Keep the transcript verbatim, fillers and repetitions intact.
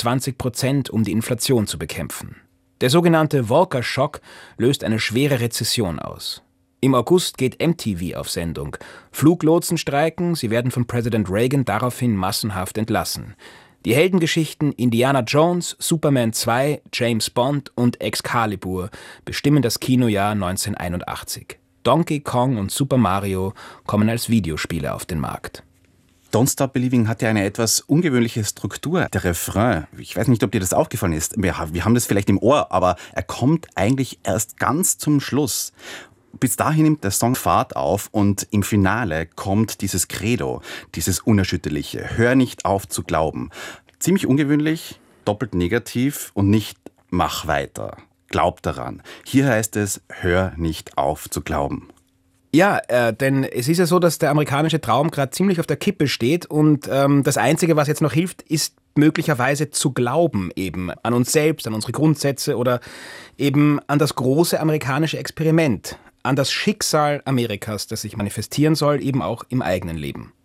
zwanzig Prozent, um die Inflation zu bekämpfen. Der sogenannte Volcker-Schock löst eine schwere Rezession aus. Im August geht M T V auf Sendung. Fluglotsen streiken, sie werden von Präsident Reagan daraufhin massenhaft entlassen. Die Heldengeschichten Indiana Jones, Superman zwei, James Bond und Excalibur bestimmen das Kinojahr neunzehnhunderteinundachtzig. Donkey Kong und Super Mario kommen als Videospiele auf den Markt. Don't Stop Believing hat ja eine etwas ungewöhnliche Struktur. Der Refrain, ich weiß nicht, ob dir das aufgefallen ist, wir haben das vielleicht im Ohr, aber er kommt eigentlich erst ganz zum Schluss. Bis dahin nimmt der Song Fahrt auf und im Finale kommt dieses Credo, dieses Unerschütterliche. Hör nicht auf zu glauben. Ziemlich ungewöhnlich, doppelt negativ und nicht mach weiter. Glaub daran. Hier heißt es, hör nicht auf zu glauben. Ja, äh, denn es ist ja so, dass der amerikanische Traum gerade ziemlich auf der Kippe steht und ähm, das Einzige, was jetzt noch hilft, ist möglicherweise zu glauben eben an uns selbst, an unsere Grundsätze oder eben an das große amerikanische Experiment, an das Schicksal Amerikas, das sich manifestieren soll, eben auch im eigenen Leben.